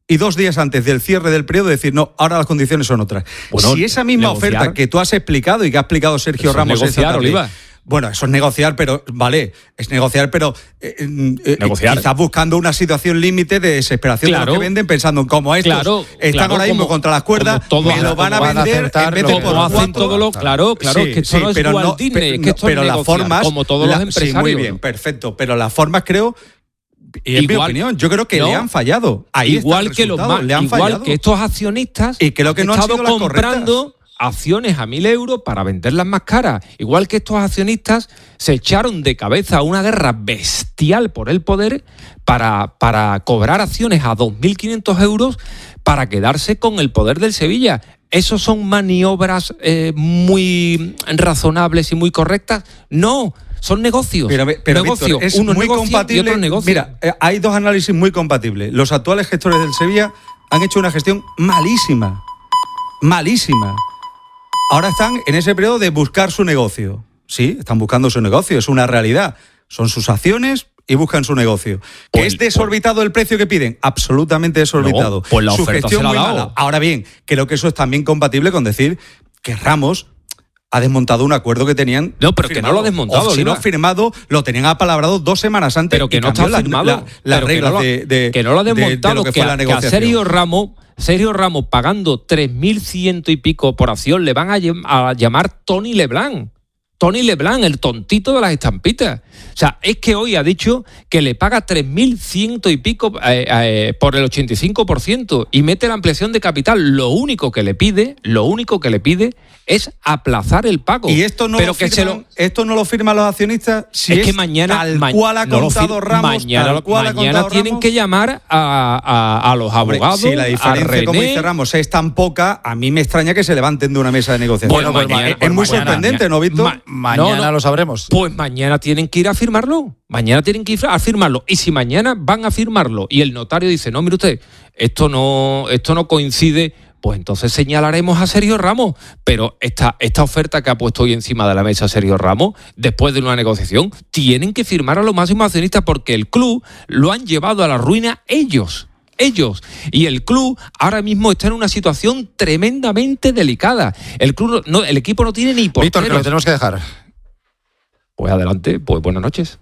y 2 días antes del cierre del periodo decir, no, ahora las condiciones son otras. Bueno, si esa misma oferta que tú has explicado y que ha explicado Sergio Ramos esta tarde, Oliva. Bueno, eso es negociar, pero vale, es negociar, pero quizás buscando una situación límite de desesperación de los que venden, pensando en cómo estos están ahora mismo contra las cuerdas, me lo van a vender en vez de por hacen todo lo claro, es que esto no es Walt Disney, es que esto es las formas, como todos los empresarios. Sí, muy bien, perfecto, pero las formas creo, y en mi opinión, yo creo que le han fallado. Ahí igual que le han fallado. Que estos accionistas y creo que no han sido las comprando correctas. Acciones a 1.000 euros para venderlas más caras. Igual que estos accionistas se echaron de cabeza a una guerra bestial por el poder para cobrar acciones a 2.500 euros para quedarse con el poder del Sevilla. ¿Esos son maniobras muy razonables y muy correctas? No, son negocios. Pero negocio. Víctor, es uno muy negocio compatible. Y otro negocio. Mira, hay 2 análisis muy compatibles. Los actuales gestores del Sevilla han hecho una gestión malísima. Ahora están en ese periodo de buscar su negocio. Sí, están buscando su negocio, es una realidad. Son sus acciones y buscan su negocio. ¿Que es desorbitado el precio que piden? Absolutamente desorbitado. No, pues la su oferta gestión se la ha muy dado. mala. Ahora bien, creo que eso es también compatible con decir que Ramos ha desmontado un acuerdo que tenían. No, pero que no lo ha desmontado. Si no firmado, lo tenían apalabrado 2 semanas antes. Pero que no está firmado. Las reglas que no lo ha desmontado. Que a Sergio Ramos pagando 3.100 y pico por acción le van a llamar Tony Leblanc. Tony Leblanc, el tontito de las estampitas. O sea, es que hoy ha dicho que le paga 3.100 y pico por el 85% y mete la ampliación de capital. Lo único que le pide es aplazar el pago. Y esto no, esto no lo firman los accionistas. Si es que mañana, tal cual ha contado Ramos, mañana tienen que llamar a los abogados. Si la diferencia, como dice Ramos, es tan poca, a mí me extraña que se levanten de una mesa de negociación. Es muy sorprendente, ¿no, Víctor? Mañana lo sabremos. Pues mañana tienen que ir a firmarlo. Y si mañana van a firmarlo y el notario dice, no, mire usted, esto no coincide, pues entonces señalaremos a Sergio Ramos. Pero esta oferta que ha puesto hoy encima de la mesa Sergio Ramos, después de una negociación, tienen que firmar a los máximos accionistas porque el club lo han llevado a la ruina ellos. Y el club ahora mismo está en una situación tremendamente delicada. El equipo no tiene ni porteros. Víctor, que lo tenemos que dejar. Pues adelante, pues buenas noches.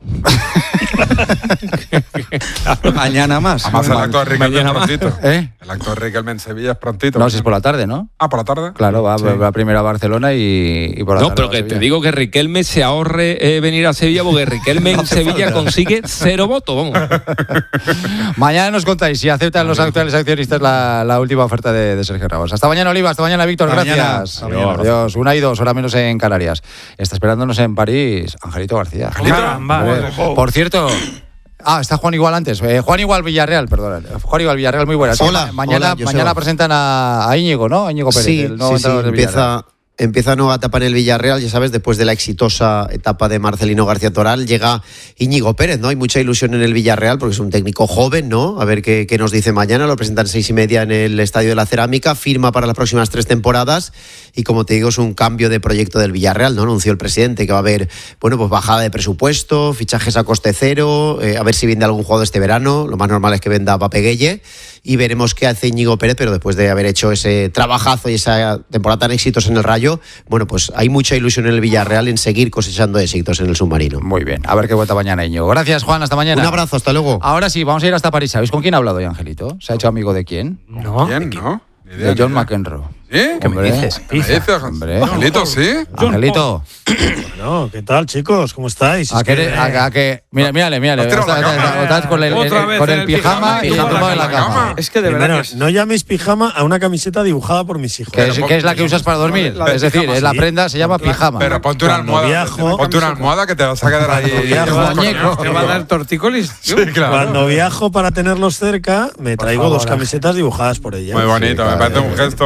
Mañana más. Además, el acto de Riquelme es prontito. El acto de Riquelme en Sevilla es prontito. No, si es por la tarde, ¿no? Ah, ¿por la tarde? Claro, va primero a Barcelona y por la tarde. No, pero que te digo que Riquelme se ahorre venir a Sevilla porque Riquelme en Sevilla consigue 0 votos, vamos. Mañana nos contáis si aceptan los actuales accionistas la última oferta de Sergio Ramos. Hasta mañana, Oliva. Hasta mañana, Víctor. Gracias. Adiós. 1 y 2, hora menos en Canarias. Está esperándonos en París Angelito García. Por cierto, está Juan Igual antes. Juan Igual Villarreal, perdón. Juan Igual Villarreal, muy buenas. Hola. Mañana presentan a Íñigo, ¿no? Íñigo Pérez, sí, el nuevo entrenador del Villarreal. Empieza nueva etapa en el Villarreal, ya sabes, después de la exitosa etapa de Marcelino García Toral, llega Íñigo Pérez, ¿no? Hay mucha ilusión en el Villarreal porque es un técnico joven, ¿no? A ver qué nos dice mañana, lo presentan 6:30 en el Estadio de la Cerámica, firma para las próximas 3 temporadas y como te digo es un cambio de proyecto del Villarreal, ¿no? Anunció el presidente que va a haber, pues bajada de presupuesto, fichajes a coste cero, a ver si vende algún jugador este verano, lo más normal es que venda a Pape Gueye y veremos qué hace Íñigo Pérez, pero después de haber hecho ese trabajazo y esa temporada tan exitosa en el Rayo, bueno, pues hay mucha ilusión en el Villarreal en seguir cosechando éxitos en el submarino. Muy bien, a ver qué vuelta mañana, Íñigo. Gracias, Juan, hasta mañana. Un abrazo, hasta luego. Ahora sí, vamos a ir hasta París. ¿Sabéis con quién ha hablado hoy, Angelito? ¿Se ha hecho amigo de quién? No. ¿Quién? ¿No? De John McEnroe. ¿Sí? ¿Qué me dices? Hombre. Angelito, ¿sí? Angelito. Bueno, ¿qué tal, chicos? ¿Cómo estáis? Mírale. Estás con el pijama y tumbado en la cama. Es que de verdad. No llaméis pijama a una camiseta dibujada por mis hijos. ¿Qué es la que usas para dormir? Es decir, es la prenda, se llama pijama. Pero ponte una almohada que te vas a quedar ahí. ¿Te va a dar tortícolis? Sí, claro. Cuando viajo para tenerlos cerca, me traigo 2 camisetas dibujadas por ellas. Muy bonito, me parece un gesto muy...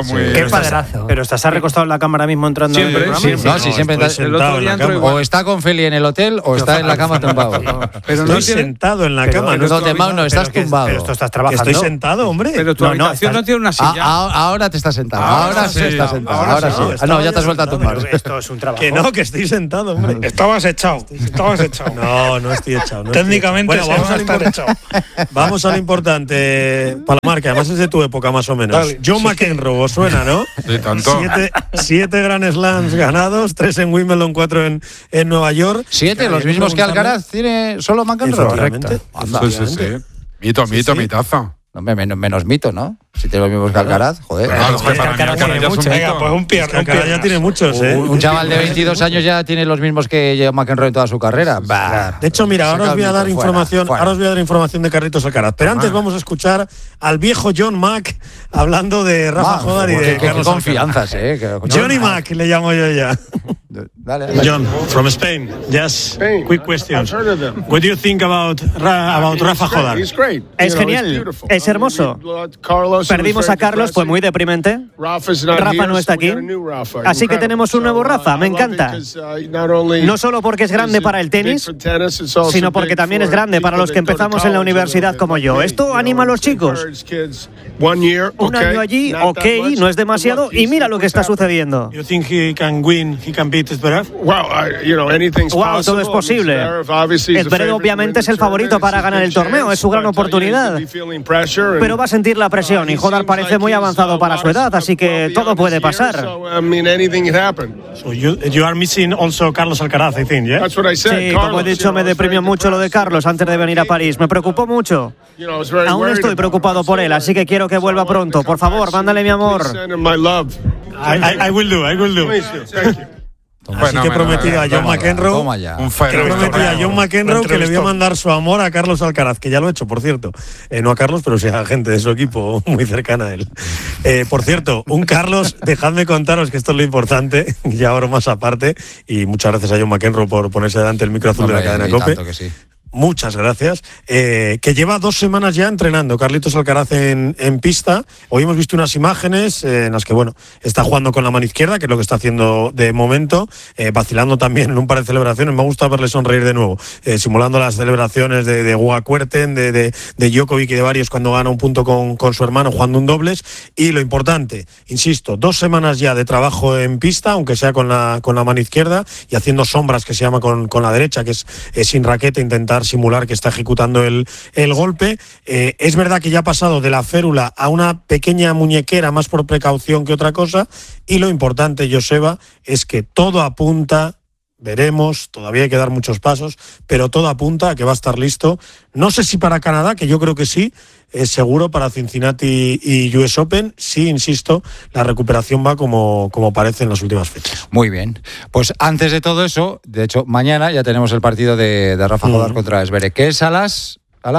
paderazo. Pero estás recostado en la cama ahora mismo entrando en el programa. Siempre el otro día o está con Feli en el hotel o está en la cama tumbado. Pero no estoy sentado en la cama. No, estás tumbado. Pero esto estás trabajando. Estoy sentado, hombre. Pero tu habitación no tiene una silla. Ahora te estás sentado. Ahora sí estás sentado. Ahora sí. No, ya te has vuelto a tumbar. Esto es un trabajo. Que no, que estoy sentado, hombre. Estabas echado. No estoy echado. Técnicamente vamos a estar echado. Vamos a lo importante, Palomar, que además es de tu época más o menos. Dale. John McEnroe, ¿os suena, no? Sí, tanto. 7 Grand Slams ganados, 3 en Wimbledon, 4 en Nueva York. 7, los mismos que Alcaraz, tiene solo McEnroe. Correcto. Sí. Mitazo. No, menos mito, ¿no? Si tiene los mismos que Alcaraz, joder. Alcaraz tiene muchos. Venga, pues un pierna. Alcaraz ya tiene muchos, Un chaval de 22 años ya tiene los mismos que McEnroe en toda su carrera. De hecho, mira, ahora os voy a dar información de Carlitos Alcaraz. Pero antes vamos a escuchar al viejo John Mack hablando de Rafa Jodar y de Carlos confianzas, Johnny Mack le llamo yo ya. Dale. John, from Spain. Yes. Quick question. What do you think about Rafa Jodar? Es genial. Es hermoso. Perdimos a Carlos, fue muy deprimente. Rafa no está aquí. Así que tenemos un nuevo Rafa, me encanta. No solo porque es grande para el tenis, sino porque también es grande para los que empezamos en la universidad como yo. Esto anima a los chicos. Un año allí, ok, no es demasiado, y mira lo que está sucediendo. Wow, todo es posible. Zverev obviamente es el favorito para ganar el torneo, es su gran oportunidad. Pero va a sentir la presión y Jodar parece muy avanzado para su edad, así que todo puede pasar. So you are missing also Carlos Alcaraz, I think, yeah? Sí, como he dicho, me deprimió mucho lo de Carlos antes de venir a París. Me preocupó mucho. Aún estoy preocupado por él, así que quiero que vuelva pronto. Por favor, mándale mi amor. I will do. Así que prometí a John McEnroe que le voy a mandar su amor a Carlos Alcaraz, que ya lo he hecho, por cierto. No a Carlos, pero sí a gente de su equipo muy cercana a él. Por cierto, un Carlos, dejadme contaros que esto es lo importante, ya ahora más aparte, y muchas gracias a John McEnroe por ponerse delante el micro azul de la cadena COPE. Muchas gracias. Que lleva 2 semanas ya entrenando Carlitos Alcaraz en pista. Hoy hemos visto unas imágenes en las que, está jugando con la mano izquierda, que es lo que está haciendo de momento, vacilando también en un par de celebraciones. Me gusta verle sonreír de nuevo, simulando las celebraciones de Guga Kuerten, de Djokovic y de varios cuando gana un punto con su hermano jugando un dobles. Y lo importante, insisto, 2 semanas ya de trabajo en pista, aunque sea con la mano izquierda y haciendo sombras, que se llama con la derecha, que es sin raqueta, intentar simular que está ejecutando el golpe. Es verdad que ya ha pasado de la férula a una pequeña muñequera, más por precaución que otra cosa, y lo importante, Joseba, es que todo apunta, veremos, todavía hay que dar muchos pasos, pero todo apunta a que va a estar listo, no sé si para Canadá, que yo creo que sí, es seguro para Cincinnati y US Open. Sí, insisto, la recuperación va como parece en las últimas fechas. Muy bien. Pues antes de todo eso, de hecho, mañana ya tenemos el partido de Rafa Jodar contra Zverev, que es a las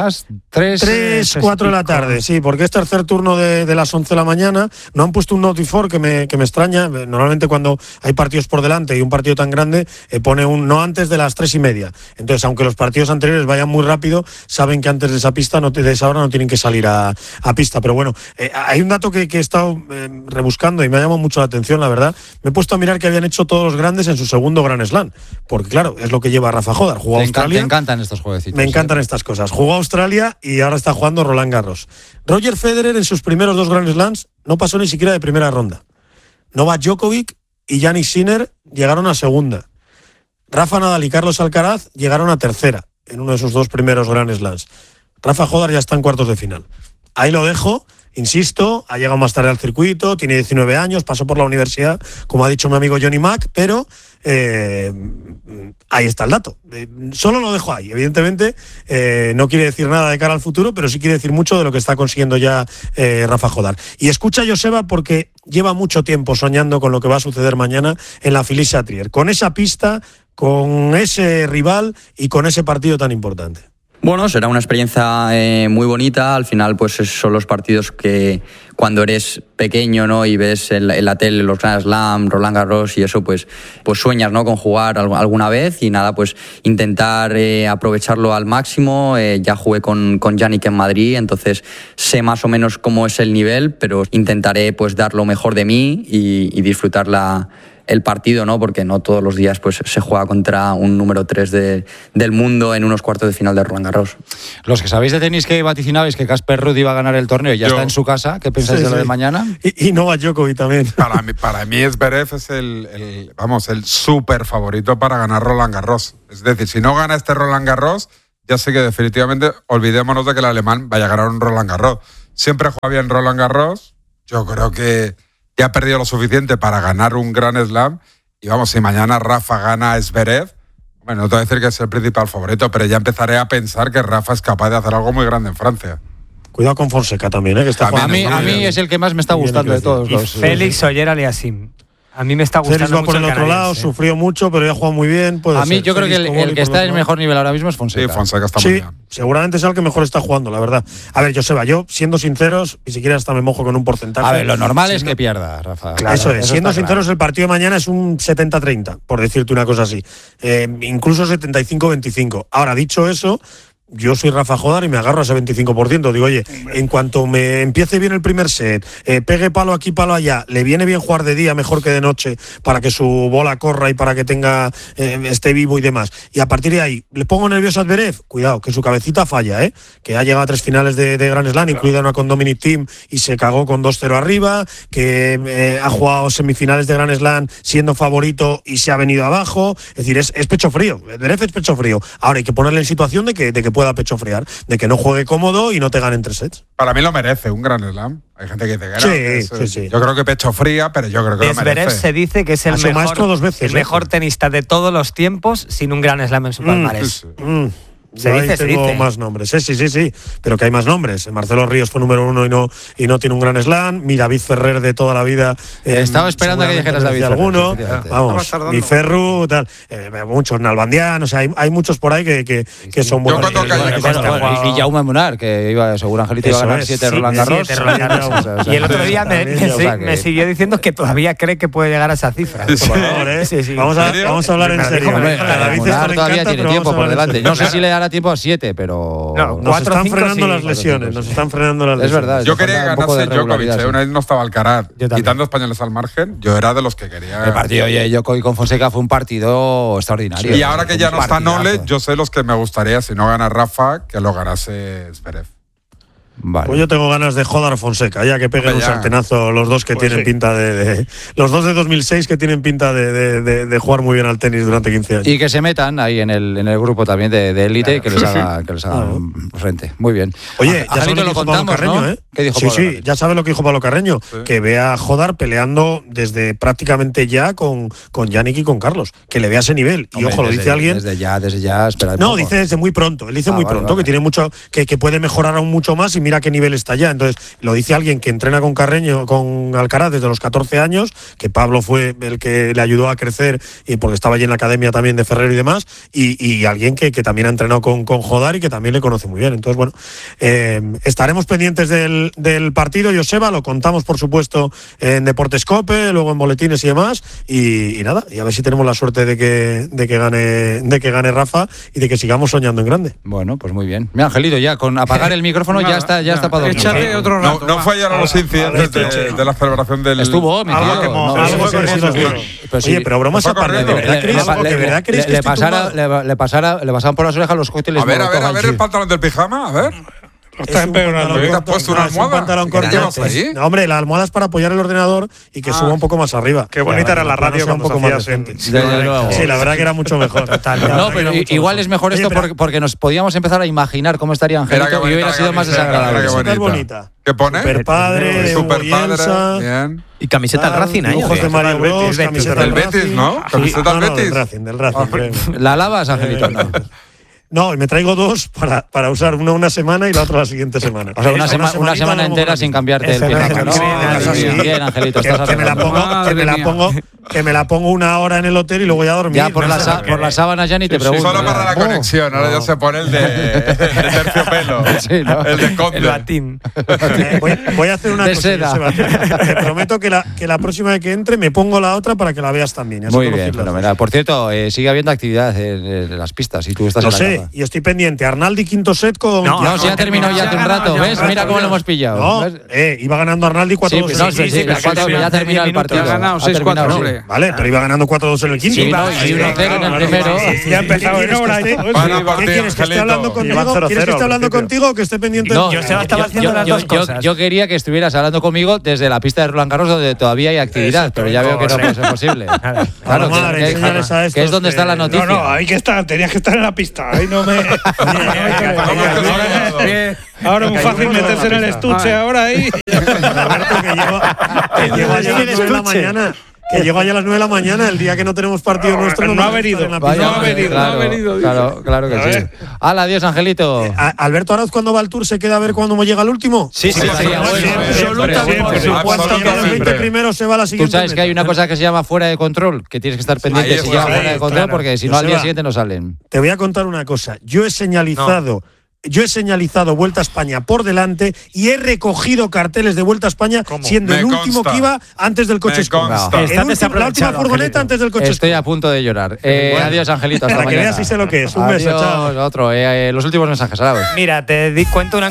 3, 4 de la tarde, sí, porque es tercer turno de las 11 de la mañana. No han puesto un notifor que me extraña. Normalmente cuando hay partidos por delante y un partido tan grande, pone un no antes de las 3:30. Entonces, aunque los partidos anteriores vayan muy rápido, saben que antes de esa hora no tienen que salir a pista. Pero bueno, hay un dato que he estado rebuscando y me ha llamado mucho la atención, la verdad. Me he puesto a mirar que habían hecho todos los grandes en su segundo Grand Slam, porque claro, es lo que lleva Rafa Jodar. Jugó a Australia. Me encantan estos jueguecitos. Me encantan estas cosas. Jugó a Australia y ahora está jugando Roland Garros. Roger Federer en sus primeros 2 Grand Slams no pasó ni siquiera de primera ronda. Novak Djokovic y Jannik Sinner llegaron a segunda. Rafa Nadal y Carlos Alcaraz llegaron a tercera en uno de sus 2 primeros Grand Slams. Rafa Jodar ya está en cuartos de final. Ahí lo dejo. Insisto, ha llegado más tarde al circuito, tiene 19 años, pasó por la universidad, como ha dicho mi amigo Johnny Mack, pero ahí está el dato. Solo lo dejo ahí. Evidentemente, no quiere decir nada de cara al futuro, pero sí quiere decir mucho de lo que está consiguiendo ya Rafa Jodar. Y escucha a Joseba porque lleva mucho tiempo soñando con lo que va a suceder mañana en la Philly-Chatrier, con esa pista, con ese rival y con ese partido tan importante. Bueno, será una experiencia muy bonita. Al final, pues son los partidos que cuando eres pequeño, ¿no? Y ves en la tele los Grand Slam, Roland Garros y eso, pues sueñas, ¿no? Con jugar alguna vez y nada, pues intentar aprovecharlo al máximo. Ya jugué con Jannik en Madrid, entonces sé más o menos cómo es el nivel, pero intentaré pues dar lo mejor de mí y disfrutar el partido, ¿no? Porque no todos los días pues se juega contra un número 3 del mundo en unos cuartos de final de Roland Garros. Los que sabéis de tenis que vaticinabais que Casper Ruud iba a ganar el torneo, ya está en su casa. ¿Qué pensáis de lo de mañana? Y Novak Djokovic también. Para mí Zverev es el súper favorito para ganar Roland Garros. Es decir, si no gana este Roland Garros, ya sé que definitivamente olvidémonos de que el alemán vaya a ganar un Roland Garros. Siempre juega bien Roland Garros. Yo creo que ya ha perdido lo suficiente para ganar un Grand Slam. Y vamos, si mañana Rafa gana a Zverev, bueno, no te voy a decir que es el principal favorito, pero ya empezaré a pensar que Rafa es capaz de hacer algo muy grande en Francia. Cuidado con Fonseca también, que está jugando. A mí es el que más me está gustando de todos los. Félix Oyer-Aliassime. A mí me está gustando Félix va mucho por el otro lado, sufrió mucho, pero ya juega muy bien. A mí yo creo que el que está en el mejor nivel ahora mismo es Fonseca. Sí, Fonseca está muy bien. Seguramente es el que mejor está jugando, la verdad. A ver, Joseba, yo, siendo sinceros, y siquiera hasta me mojo con un porcentaje. A ver, lo normal es que pierda, Rafa. Claro, eso es. Siendo sinceros, el partido de mañana es un 70-30, por decirte una cosa así. Incluso 75-25. Ahora, dicho eso, yo soy Rafa Jodar y me agarro a ese 25%. Digo, oye, en cuanto me empiece bien el primer set, pegue palo aquí, palo allá, le viene bien jugar de día mejor que de noche para que su bola corra y para que esté vivo y demás. Y a partir de ahí, ¿le pongo nervioso a Zverev? Cuidado, que su cabecita falla, que ha llegado a 3 finales de Grand Slam, incluida una con Dominic Thiem y se cagó con 2-0 arriba, que ha jugado semifinales de Grand Slam siendo favorito y se ha venido abajo. Es decir, es pecho frío. Zverev es pecho frío. Ahora hay que ponerle en situación de que pueda pecho friar, de que no juegue cómodo y no te gane en 3 sets. Para mí lo merece un Grand Slam. Hay gente que dice que sí. Yo creo que pecho fría, pero yo creo que lo merece. Zverev se dice que es el maestro 2 veces, el mejor tenista de todos los tiempos sin un Grand Slam en su palmarés. Se dice. Más nombres. Sí. Pero que hay más nombres. Marcelo Ríos fue número 1 y no tiene un Grand Slam. Mi David Ferrer de toda la vida. Estaba esperando a que dijeras David alguno. Vamos, mi Ferru, tal. Muchos Nalbandián. O sea, hay muchos por ahí que son buenos. Y Jaume Munar, que iba, seguro Angelito iba a ganar 7 Roland Garros. Y el otro día me siguió diciendo que todavía cree que puede llegar a esa cifra. Vamos a hablar en serio. Munar todavía tiene tiempo por delante. No sé si le dará tiempo a 7, pero nos están frenando las lesiones. Es verdad. Yo quería ganarse Djokovic, una vez no estaba Alcaraz, quitando españoles al margen. Yo era de los que quería. El partido de Djokovic con Fonseca fue un partido extraordinario. Y ahora que ya no está Nole, yo sé los que me gustaría, si no gana Rafa, que lo ganase Zverev. Vale. Pues yo tengo ganas de joder a Fonseca, ya que peguen un sartenazo los dos que tienen pinta los dos de 2006 que tienen pinta de jugar muy bien al tenis durante 15 años. Y que se metan ahí en el grupo también de élite, que les haga frente. Muy bien. Oye, ya sabes lo que dijo Pablo Carreño, ¿no? ¿Qué dijo Pablo? Ya sabes lo que dijo Pablo Carreño, que ve a Jodar peleando desde prácticamente ya con Jannik y con Carlos, que le vea ese nivel. Y ojo, lo dice alguien. Desde ya, espera. No, dice desde muy pronto. Él dice muy pronto, que tiene mucho, que puede mejorar aún mucho más y mira qué nivel está ya. Entonces, lo dice alguien que entrena con Carreño, con Alcaraz desde los 14 años, que Pablo fue el que le ayudó a crecer y porque estaba allí en la academia también de Ferrer y demás, y alguien que también ha entrenado con Jodar y que también le conoce muy bien. Entonces, bueno, estaremos pendientes del partido, Joseba, lo contamos por supuesto en Deportes Cope, luego en boletines y demás, y nada, y a ver si tenemos la suerte de que gane Rafa y de que sigamos soñando en grande. Bueno, pues muy bien. Mira, Angelito, ya con apagar el micrófono ya está para dormir. Echarle otro rato. No fallaron los incidentes de la celebración del. Estuvo, mi tío. Oye, pero bromas aparte, ¿de verdad creéis que le pasaban por las orejas los cócteles? A ver el pantalón del pijama, a ver. Está empeorando. ¿Te has puesto una almohada? No, hombre, la almohada es para apoyar el ordenador y que suba un poco más arriba. Qué bonita era la radio un poco más decente. Sí, la verdad que era mucho mejor. No, pero igual es mejor esto porque nos podíamos empezar a imaginar cómo estaría Angelito y hubiera sido más desagradable. Súper bonita. ¿Qué pone? Superpadre, bien. Y camiseta del Racing, ¿eh? Ojos de Mario Bros, camiseta del Betis, ¿no? Camiseta del Betis. Del Racing. ¿La lavas, Angelito? No, me traigo 2 para usar una semana y la otra la siguiente semana. O sea, una semana entera sin cambiarte el pie. Bien, Angelito, que me la pongo 1 hora en el hotel y luego ya dormir. Ya por las sábanas ya ni te pregunto. Solo para la conexión, ahora ya se pone el de terciopelo. Sí, ¿no? El de Conde. El batín. Voy a hacer una cosa, Sebastián. Te prometo que la próxima vez que entre me pongo la otra para que la veas también. Muy bien, fenomenal. Por cierto, sigue habiendo actividad en las pistas y tú estás en la casa. Y estoy pendiente. Arnaldi quinto set con... No, si ya terminó ya hace un rato, ¿ves? Mira cómo lo hemos pillado. No, iba ganando Arnaldi 4-2. Ya ha terminado el partido. Ha ganado 6-4, hombre. Vale, pero iba ganando 4-2 en el quinto. Sí, y 1-0 en el primero. Ya ha empezado en hora. ¿Qué quieres? ¿Que esté hablando contigo? ¿Quieres que esté hablando contigo o que esté pendiente? No, yo estaba haciendo las dos cosas. Yo quería que estuvieras hablando conmigo desde la pista de Roland Garros, donde todavía hay actividad, pero ya veo que no puede ser posible. Claro, que es donde está la noticia. No, hay que estar, tenías que estar en la pista. Ahí no me... Ahora es muy fácil meterse en el estuche ahora ahí. Que llego allá a las 9 de la mañana. Que llego allá a las 9 de la mañana, el día que no tenemos partido nuestro. No ha venido. No ha venido. Claro que sí. Hala, adiós, Angelito. Alberto Arauz, cuando va al Tour, ¿se queda a ver cuándo llega el último? Sí. Absolutamente. Por supuesto que los 20 primeros se va a la siguiente. Tú sabes que hay una cosa que se llama fuera de control, que tienes que estar pendiente si lleva fuera de control, porque si no al día siguiente no salen. Te voy a contar una cosa. Yo he señalizado Vuelta a España por delante y he recogido carteles de Vuelta a España siendo el último que iba antes del coche escombro. La última furgoneta antes del coche escombro. Estoy a punto de llorar. Adiós, Angelito. Hasta mañana. Para que veas si sé lo que es. Un beso, chao. Los últimos mensajes, Arauz. Mira, te cuento una